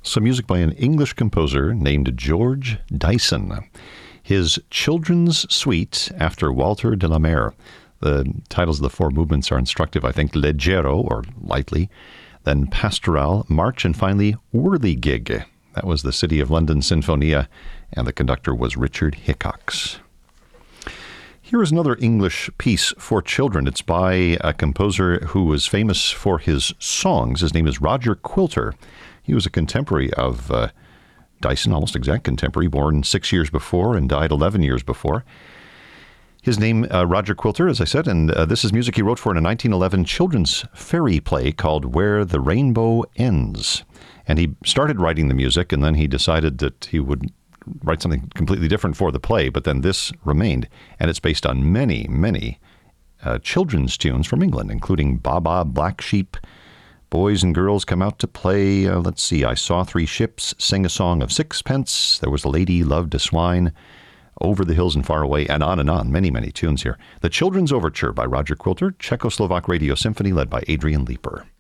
Some music by an English composer named George Dyson. His Children's Suite after Walter de la Mare. The titles of the four movements are instructive, I think. Leggero, or lightly, then Pastoral, March, and finally Whirligig. That was the City of London Sinfonia, and the conductor was Richard Hickox. Here is another English piece for children. It's by a composer who was famous for his songs. His name is Roger Quilter. He was a contemporary of Dyson, almost exact contemporary, born 6 years before and died 11 years before. His name, Roger Quilter, as I said, and this is music he wrote for in a 1911 children's fairy play called Where the Rainbow Ends. And he started writing the music, and then he decided that he would write something completely different for the play, but then this remained. And it's based on many, many children's tunes from England, including Baa Black Sheep, Boys and Girls Come Out to Play, let's see, I Saw Three Ships, Sing a Song of Sixpence, There Was a Lady Loved a Swine, Over the Hills and Far Away, and on. Many, many tunes here. The Children's Overture by Roger Quilter, Czechoslovak Radio Symphony led by Adrian Leeper.